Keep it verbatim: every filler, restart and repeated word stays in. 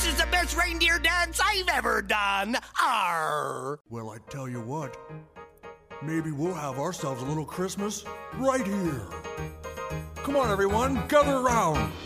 This is the best reindeer dance I've ever done. Arr! Well, I tell you what. Maybe we'll have ourselves a little Christmas right here. Come on, everyone, gather around.